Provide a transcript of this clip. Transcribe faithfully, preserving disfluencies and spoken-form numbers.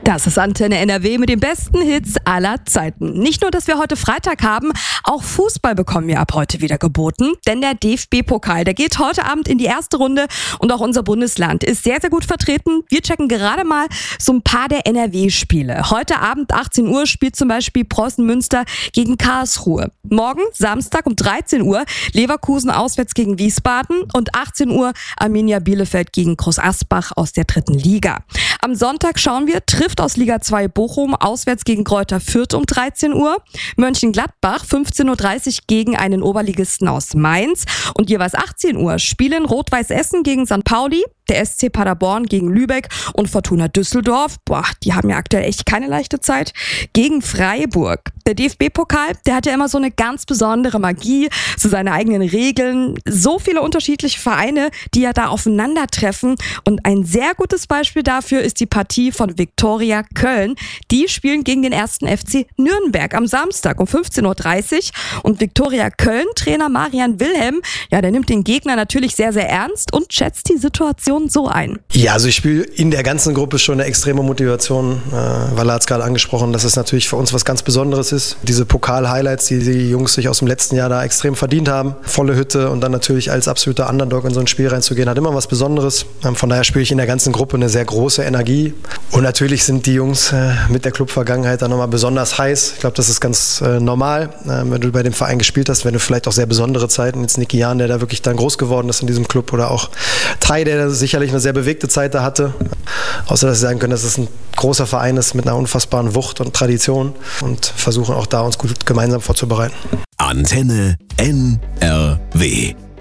Das ist Antenne N R W mit den besten Hits aller Zeiten. Nicht nur, dass wir heute Freitag haben, auch Fußball bekommen wir ab heute wieder geboten. Denn der D F B-Pokal, der geht heute Abend in die erste Runde und auch unser Bundesland ist sehr, sehr gut vertreten. Wir checken gerade mal so ein paar der N R W-Spiele. Heute Abend achtzehn Uhr spielt zum Beispiel Preußen Münster gegen Karlsruhe. Morgen, Samstag um dreizehn Uhr, Leverkusen auswärts gegen Wiesbaden und achtzehn Uhr Arminia Bielefeld gegen Groß Asbach aus der dritten Liga. Am Sonntag schauen wir, trifft aus Liga zwei Bochum auswärts gegen Greuther Fürth um dreizehn Uhr. Mönchengladbach fünfzehn Uhr dreißig gegen einen Oberligisten aus Mainz. Und jeweils achtzehn Uhr spielen Rot-Weiß Essen gegen Sankt Pauli, der S C Paderborn gegen Lübeck und Fortuna Düsseldorf. Boah, die haben ja aktuell echt keine leichte Zeit. Gegen Freiburg. Der D F B-Pokal, der hat ja immer so eine ganz besondere Magie, so seine eigenen Regeln. So viele unterschiedliche Vereine, die ja da aufeinandertreffen. Und ein sehr gutes Beispiel dafür ist die Partie von Viktoria Köln. Die spielen gegen den ersten F C Nürnberg am Samstag um fünfzehn Uhr dreißig. Und Viktoria Köln, Trainer Marian Wilhelm, ja, der nimmt den Gegner natürlich sehr, sehr ernst und schätzt die Situation so ein. Ja, also ich spiele in der ganzen Gruppe schon eine extreme Motivation. Äh, Walla hat es gerade angesprochen, dass es natürlich für uns was ganz Besonderes ist. Diese Pokal-Highlights, die die Jungs sich aus dem letzten Jahr da extrem verdient haben. Volle Hütte und dann natürlich als absoluter Underdog in so ein Spiel reinzugehen, hat immer was Besonderes. Ähm, von daher spiele ich in der ganzen Gruppe eine sehr große Energie. Und natürlich sind die Jungs äh, mit der Clubvergangenheit dann nochmal besonders heiß. Ich glaube, das ist ganz äh, normal, äh, wenn du bei dem Verein gespielt hast, wenn du vielleicht auch sehr besondere Zeiten, jetzt Niki Jahn, der da wirklich dann groß geworden ist in diesem Club, oder auch Tai, der sicherlich eine sehr bewegte Zeit da hatte. Außer, dass sie sagen können, dass es ein großer Verein ist mit einer unfassbaren Wucht und Tradition und versuchen auch da uns gut gemeinsam vorzubereiten. Antenne N R W